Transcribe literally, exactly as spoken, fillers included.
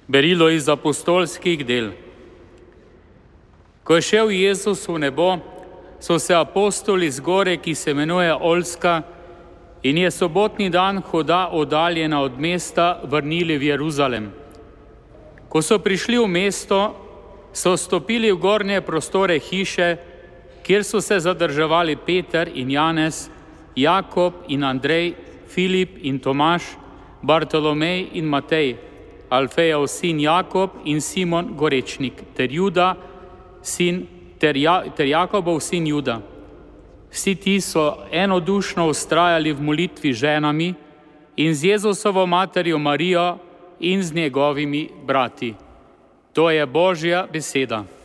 Berilo iz apostolskih del. Ko je šel Jezus v nebo, so se apostoli z gore, ki se imenuje Olska, in je sobotni dan hoda oddaljena od mesta, vrnili v Jeruzalem. Ko so prišli v mesto, so stopili v gornje prostore hiše, kjer so se zadrževali Peter in Janez, Jakob in Andrej, Filip in Tomaž, Bartolomej in Matej, Alfejev sin Jakob in Simon Gorečnik, ter Juda, sin, ter, ja, ter Jakobov sin Juda. Vsi ti so enodušno vztrajali v molitvi ženami in z Jezusovo materjo Marijo in z njegovimi brati. To je Božja beseda.